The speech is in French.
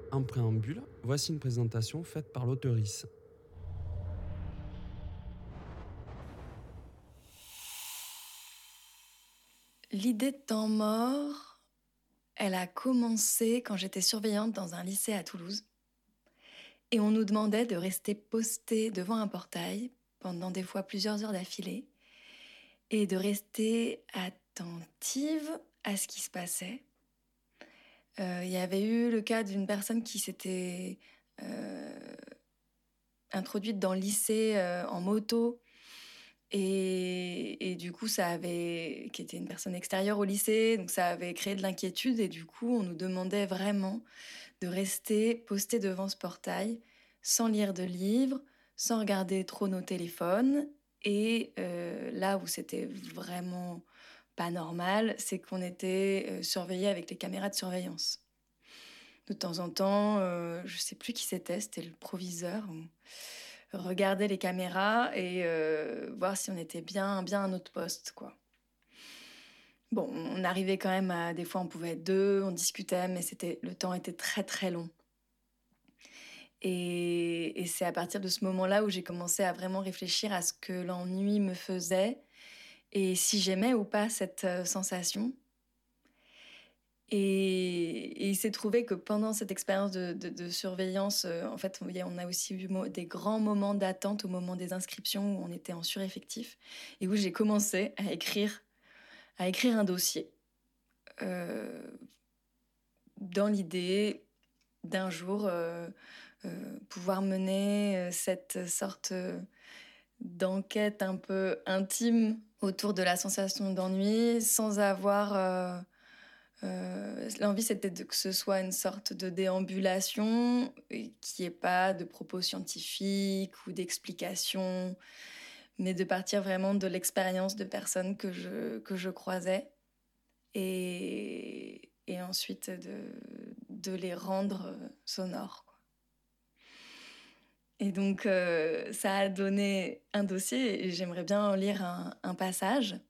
En préambule, voici une présentation faite par l'auteurice. L'idée de temps mort, elle a commencé quand j'étais surveillante dans un lycée à Toulouse. Et on nous demandait de rester posté devant un portail pendant des fois plusieurs heures d'affilée et de rester attentive à ce qui se passait. Il y avait eu le cas d'une personne qui s'était introduite dans le lycée en moto et du coup, qui était une personne extérieure au lycée, donc ça avait créé de l'inquiétude et du coup, on nous demandait vraiment de rester posté devant ce portail sans lire de livres, sans regarder trop nos téléphones. Et là où c'était vraiment pas normal, c'est qu'on était surveillé avec les caméras de surveillance. De temps en temps, je sais plus qui c'était le proviseur. On regardait les caméras et voir si on était bien à notre poste, quoi. Bon, on arrivait quand même à... Des fois, on pouvait être deux, on discutait, mais le temps était très très long. Et c'est à partir de ce moment-là où j'ai commencé à vraiment réfléchir à ce que l'ennui me faisait et si j'aimais ou pas cette sensation. Et il s'est trouvé que pendant cette expérience de surveillance, en fait, on a aussi eu des grands moments d'attente au moment des inscriptions où on était en sureffectif et où j'ai commencé à écrire un dossier euh, dans l'idée d'un jour pouvoir mener cette sorte d'enquête un peu intime autour de la sensation d'ennui sans avoir... l'envie, c'était que ce soit une sorte de déambulation, qu'il n'y ait pas de propos scientifiques ou d'explications, mais de partir vraiment de l'expérience de personnes que je croisais et ensuite de les rendre sonores, quoi. Et donc, ça a donné un dossier et j'aimerais bien en lire un passage.